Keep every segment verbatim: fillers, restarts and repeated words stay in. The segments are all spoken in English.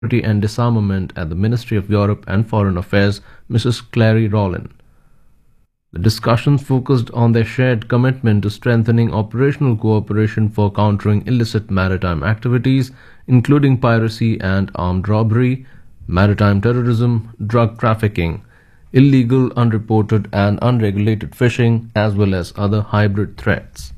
Security and Disarmament at the Ministry of Europe and Foreign Affairs, Missus Clary Rollin. The discussions focused on their shared commitment to strengthening operational cooperation for countering illicit maritime activities, including piracy and armed robbery, maritime terrorism, drug trafficking, illegal, unreported, and unregulated fishing, as well as other hybrid threats.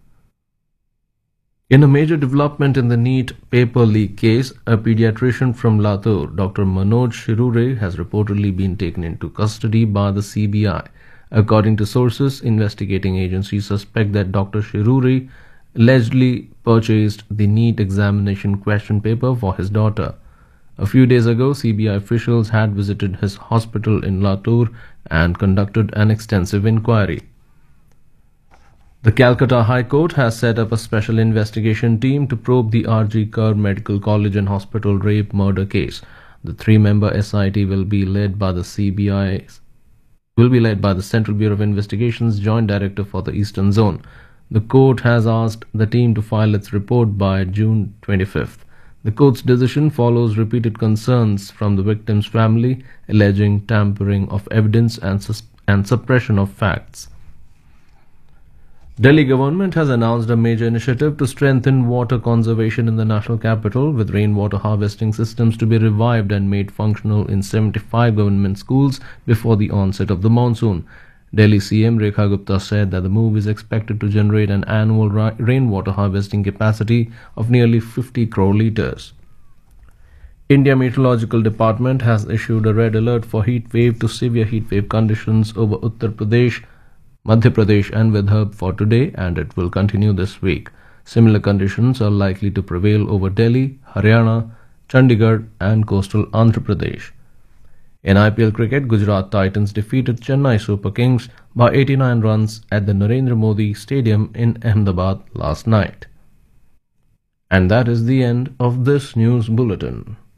In a major development in the NEET paper leak case, a pediatrician from Latur, Doctor Manoj Shirure, has reportedly been taken into custody by the C B I. According to sources, investigating agencies suspect that Doctor Shirure allegedly purchased the NEET examination question paper for his daughter. A few days ago, C B I officials had visited his hospital in Latur and conducted an extensive inquiry. The Calcutta High Court has set up a special investigation team to probe the R G Kar Medical College and Hospital rape murder case. The three-member S I T will be led by the C B I will be led by the Central Bureau of Investigation's Joint Director for the Eastern Zone. The court has asked the team to file its report by June twenty-fifth. The court's decision follows repeated concerns from the victim's family alleging tampering of evidence and, sus- and suppression of facts. Delhi government has announced a major initiative to strengthen water conservation in the national capital, with rainwater harvesting systems to be revived and made functional in seventy-five government schools before the onset of the monsoon. Delhi C M Rekha Gupta said that the move is expected to generate an annual ra- rainwater harvesting capacity of nearly fifty crore litres. India Meteorological Department has issued a red alert for heat wave to severe heat wave conditions over Uttar Pradesh, Madhya Pradesh and Vidarbha for today, and it will continue this week. Similar conditions are likely to prevail over Delhi, Haryana, Chandigarh and coastal Andhra Pradesh. In I P L cricket, Gujarat Titans defeated Chennai Super Kings by eighty-nine runs at the Narendra Modi Stadium in Ahmedabad last night. And that is the end of this news bulletin.